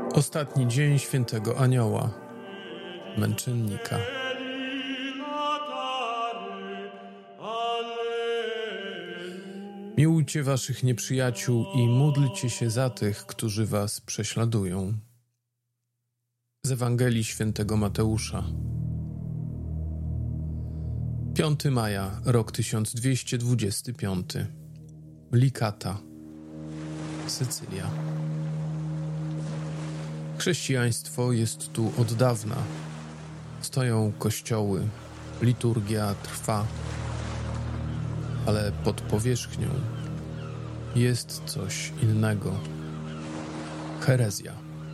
Ostatni dzień świętego Anioła, męczennika. Miłujcie waszych nieprzyjaciół i módlcie się za tych, którzy was prześladują. Z Ewangelii świętego Mateusza. 5 maja, rok 1225. Licata, Sycylia. Chrześcijaństwo jest tu od dawna. Stoją kościoły, liturgia trwa, ale pod powierzchnią jest coś innego. Herezja.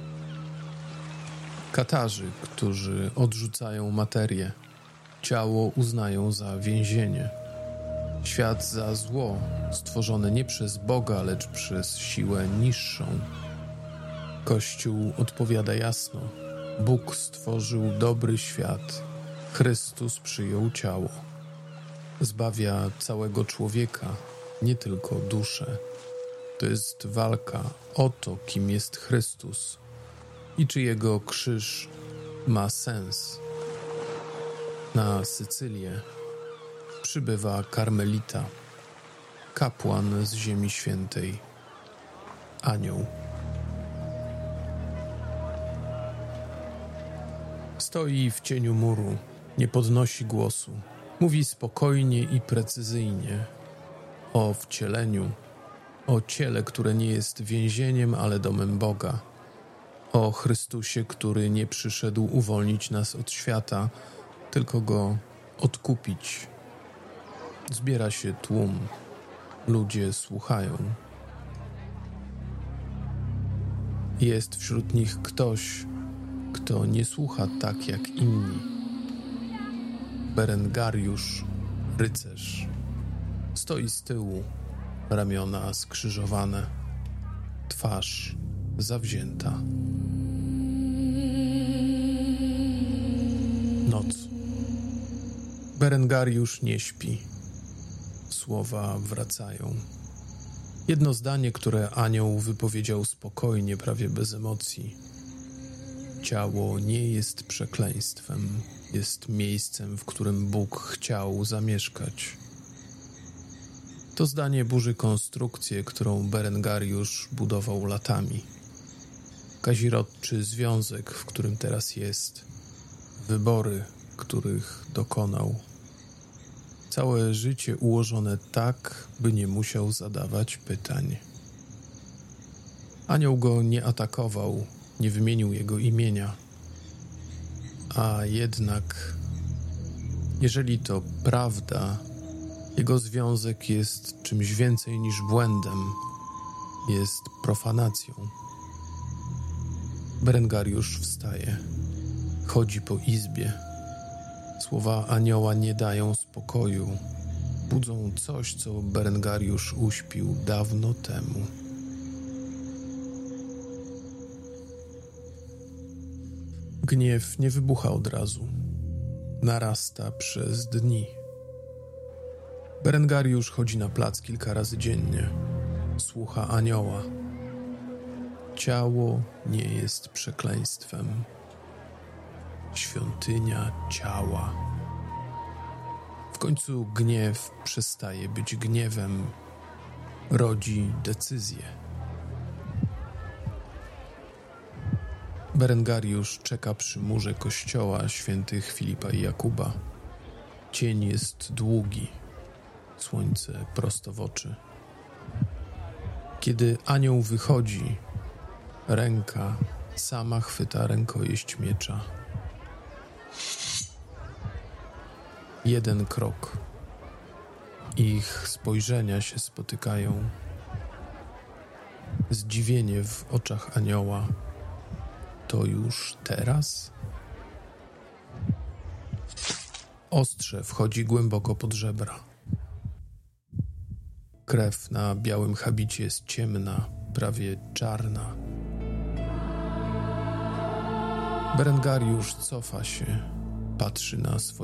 Katarzy, którzy odrzucają materię, ciało uznają za więzienie, świat za zło stworzone nie przez Boga, lecz przez siłę niższą. Kościół odpowiada jasno: Bóg stworzył dobry świat, Chrystus przyjął ciało. Zbawia całego człowieka, nie tylko duszę. To jest walka o to, kim jest Chrystus i czy Jego krzyż ma sens. Na Sycylię przybywa karmelita, kapłan z Ziemi Świętej, anioł. Stoi w cieniu muru, nie podnosi głosu. Mówi spokojnie i precyzyjnie o wcieleniu, o ciele, które nie jest więzieniem, ale domem Boga, o Chrystusie, który nie przyszedł uwolnić nas od świata, tylko go odkupić. Zbiera się tłum, ludzie słuchają. Jest wśród nich ktoś, kto nie słucha tak jak inni. Berengariusz, rycerz. Stoi z tyłu, ramiona skrzyżowane, twarz zawzięta. Noc. Berengariusz nie śpi. Słowa wracają. Jedno zdanie, które anioł wypowiedział spokojnie, prawie bez emocji. Ciało nie jest przekleństwem, jest miejscem, w którym Bóg chciał zamieszkać. To zdanie burzy konstrukcję, którą Berengariusz budował latami. Kazirodczy związek, w którym teraz jest. Wybory, których dokonał. Całe życie ułożone tak, by nie musiał zadawać pytań. Anioł go nie atakował, nie wymienił jego imienia. A jednak, jeżeli to prawda, jego związek jest czymś więcej niż błędem, jest profanacją. Berengariusz wstaje, chodzi po izbie. Słowa anioła nie dają spokoju, budzą coś, co Berengariusz uśpił dawno temu. Gniew nie wybucha od razu. Narasta przez dni. Berengariusz chodzi na plac kilka razy dziennie. Słucha anioła. Ciało nie jest przekleństwem. Świątynia ciała. W końcu gniew przestaje być gniewem. Rodzi decyzję. Berengariusz czeka przy murze kościoła świętych Filipa i Jakuba. Cień jest długi, słońce prosto w oczy. Kiedy anioł wychodzi, ręka sama chwyta rękojeść miecza. Jeden krok. Ich spojrzenia się spotykają. Zdziwienie w oczach anioła. To już teraz? Ostrze wchodzi głęboko pod żebra. Krew na białym habicie jest ciemna, prawie czarna. Berengariusz cofa się, patrzy na swoje